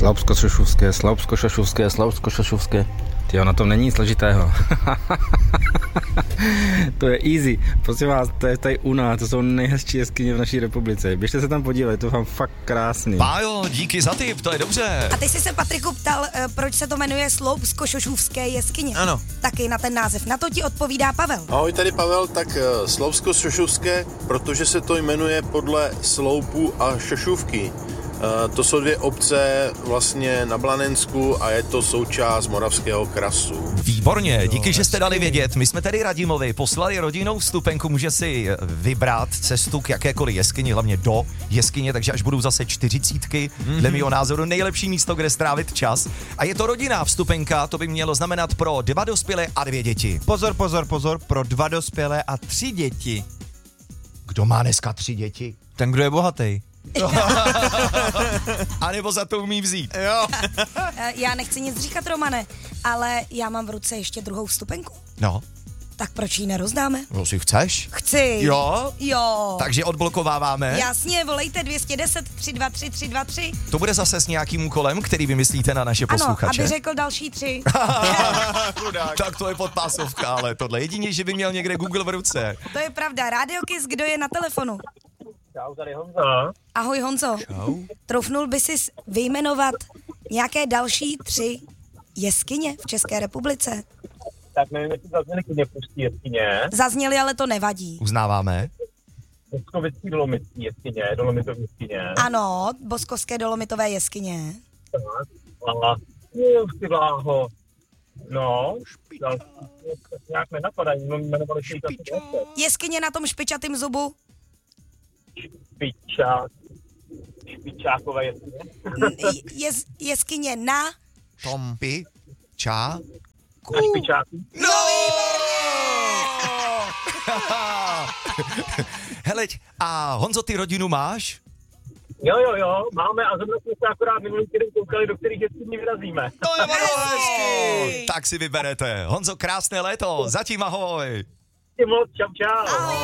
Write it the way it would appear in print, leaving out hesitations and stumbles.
Slabsko-šašovské. Tyjo, na tom není nic složitého. To je easy. Prosím vás, to je tady u nás, to jsou nejhezčí jeskyně v naší republice. Běžte se tam podívat, to je vám fakt krásný. Pájo, díky za tip, to je dobře. A ty jsi se, Patriku, ptal, proč se to jmenuje Sloupsko-Šošůvské jeskyně. Ano. Taky na ten název. Na to ti odpovídá Pavel. Ahoj, tady Pavel, tak Sloupsko-Šošůvské, protože se to jmenuje podle sloupu a šošůvky. To jsou dvě obce vlastně na Blanensku a je to součást Moravského krasu. Výborně, díky, že jste dali vědět. My jsme tady Radimovi poslali rodinnou vstupenku, může si vybrat cestu k jakékoliv jeskyni, hlavně do jeskyně, takže až budou zase 40, dle mého názoru nejlepší místo, kde strávit čas. A je to rodinná vstupenka, to by mělo znamenat pro 2 dospělé a 2 děti. Pozor, pro 2 dospělé a 3 děti. Kdo má dneska 3 děti? Ten, kdo je bohatý. A nebo za to umí vzít. Jo. Já nechci nic říkat, Romane, ale já mám v ruce ještě druhou vstupenku. No, Tak proč ji nerozdáme? no si chceš? Chci. Jo? Jo. Takže odblokováváme. Jasně, volejte 210 323 323. To bude zase s nějakým úkolem, který vymyslíte na naše Ano, posluchače. aby řekl další 3. Tak to je podpásovka, ale tohle jedině, že by měl někde Google v ruce. To je pravda. Radio Kiss, kdo je na telefonu? Čau, tady Honza. Ahoj, Honzo. Čau. Troufnul by si vyjmenovat nějaké další 3 jeskyně v České republice? Tak nevím, jestli zazněli klidně pustí jeskyně. Zazněli, ale to nevadí. Uznáváme. Boskovický dolomitský jeskyně, dolomitový jeskyně. Ano, Boskovské dolomitové jeskyně. A ty bláho. No, další nějak nenapadají, jmenovali se jich asi 10. Jeskyně na tom špičatým zubu? Špičákové jeskyně. Jeskyně na... Tompi, čá. A špičáky. No! Hele, a Honzo, ty rodinu máš? Jo, máme a zrovna jsme se akorát minulý týden koukali, do kterých jeskyní vyrazíme. To je hezky! Tak si vyberete. Honzo, krásné léto. Zatím ahoj. Ty moc, čau.